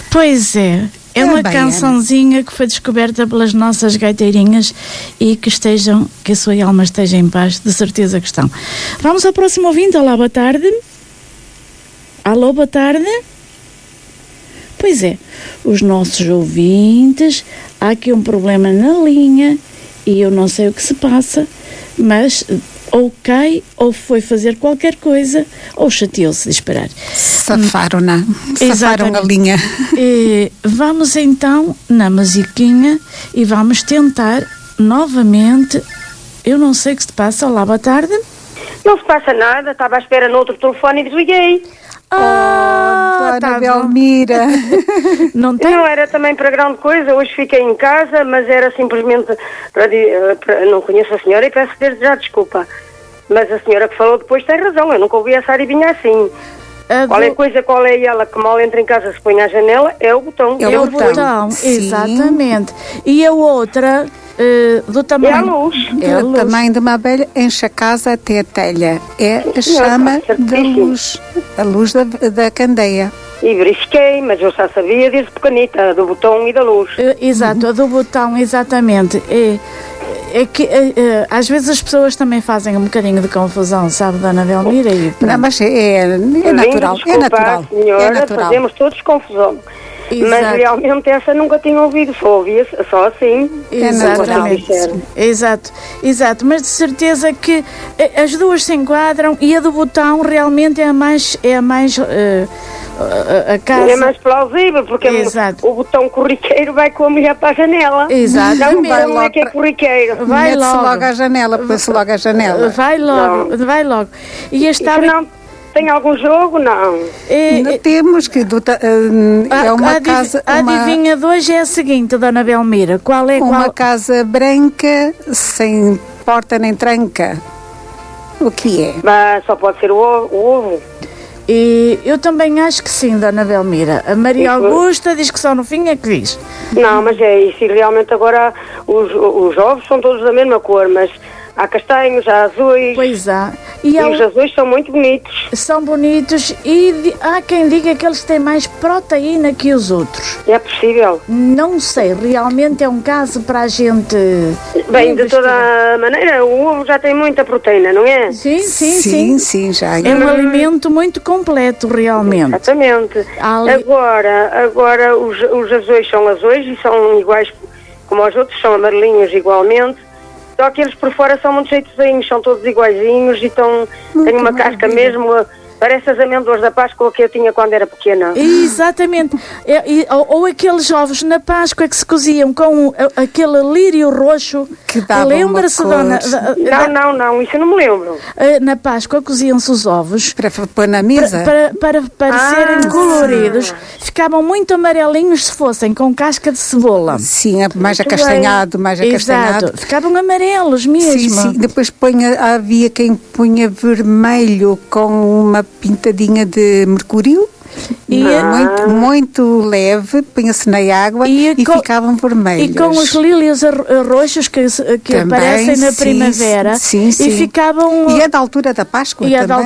Pois é. É uma cançãozinha que foi descoberta pelas nossas gaiteirinhas e que a sua alma esteja em paz, de certeza que estão. Vamos ao próximo ouvinte. Olá, boa tarde. Alô, boa tarde. Pois é, os nossos ouvintes, há aqui um problema na linha e eu não sei o que se passa, mas ou cai, ou foi fazer qualquer coisa, ou chateou-se de esperar. Safaram a linha. Vamos então na musiquinha e vamos tentar novamente. Eu não sei o que se passa. Olá, boa tarde. Não se passa nada, estava à espera no outro telefone e desliguei. Dona Belmira. Não era também para grande coisa, hoje fiquei em casa, mas era simplesmente não conheço a senhora e peço desde já desculpa. Mas a senhora que falou depois tem razão, eu nunca ouvi essa adivinha assim. Qual é ela que mal entra em casa se põe à janela? É o botão. É o botão, exatamente. E a outra... do tamanho. É a luz. O tamanho de uma abelha enche a casa até a telha. É a chama da luz. A luz da candeia. E verifiquei, mas eu já sabia desde pequenita, do botão e da luz. Exato, a do botão, exatamente. É que às vezes as pessoas também fazem um bocadinho de confusão, sabe, Dona Belmira? Não, mas é natural. Desculpa, é natural. Senhora, é natural. Fazemos todos confusão. Exato. Mas realmente essa nunca tinha ouvido, só ouvia só assim. Exatamente. Exato, mas de certeza que as duas se enquadram e a do botão realmente é a mais a casa. É mais plausível, porque o botão corriqueiro vai com a mulher para a janela. Exatamente. Não é que é corriqueiro. Vai logo à janela, põe-se logo à janela. Vai logo. E tem algum jogo? Não. Temos que... é uma casa... A adivinha de hoje é a seguinte, Dona Belmira. Uma casa branca, sem porta nem tranca. O que é? Mas só pode ser o ovo. E eu também acho que sim, Dona Belmira. A Maria Augusta diz que só no fim é que diz. Não, mas é isso. E realmente agora os ovos são todos da mesma cor, mas... Há castanhos, há azuis. Pois há. E os azuis são muito bonitos. São bonitos e há quem diga que eles têm mais proteína que os outros. É possível. Não sei, realmente é um caso para a gente... Bem, de toda a maneira, o ovo já tem muita proteína, não é? Sim, já. É um alimento muito completo, realmente. Exatamente. Agora os azuis são azuis e são iguais como os outros, são amarelinhos igualmente. Só que eles por fora são muito jeitozinhos, são todos iguaizinhos e têm uma casca mesmo, parece as amêndoas da Páscoa que eu tinha quando era pequena. Exatamente. Ou aqueles ovos na Páscoa que se coziam com aquele lírio roxo. Que dava lembra-se, Dona... Não, isso eu não me lembro. Na Páscoa coziam-se os ovos. Para pôr na mesa? Para serem coloridos. Ficavam muito amarelinhos se fossem com casca de cebola. Sim, mais acastanhado, Exato. Ficavam amarelos mesmo. Sim. Depois havia quem punha vermelho com uma pintadinha de mercúrio. Muito leve, punha-se na água e ficavam vermelhos. E com os lírios roxos que também, aparecem na primavera. Sim. E ficavam... E é da altura da Páscoa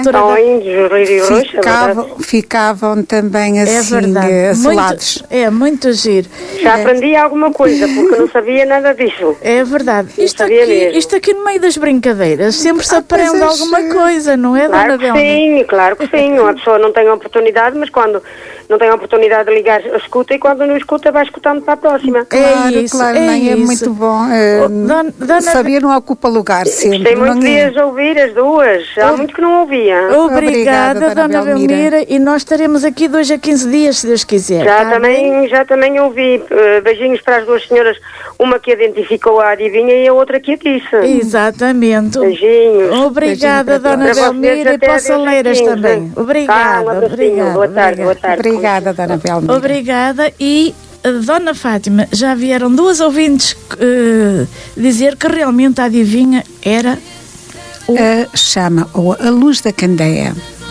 também. Ficavam também assim, azulados. Muito giro. Já aprendi alguma coisa, porque não sabia nada disso. É verdade. Isto aqui no meio das brincadeiras, sempre se aprende alguma coisa, não é, Dona Belmira? Claro que sim. Uma pessoa não tem a oportunidade, mas quando não tem a oportunidade de ligar, escuta, e quando não escuta, vai escutando para a próxima. Claro, é muito bom. Saber não ocupa lugar sempre. Gostei muito de ouvir as duas. Há muito que não ouvia. Obrigada, Dona Belmira. E nós estaremos aqui 2 a 15 dias, se Deus quiser. Já também ouvi. Beijinhos para as duas senhoras. Uma que identificou a adivinha e a outra que a disse. Exatamente. Beijinhos. Obrigada, Dona Belmira, e para as Saleiras também. Obrigada. Boa tarde. Obrigada, Dona Belmira. Obrigada. E Dona Fátima, já vieram 2 ouvintes dizer que realmente a adivinha era a chama ou a luz da candeia.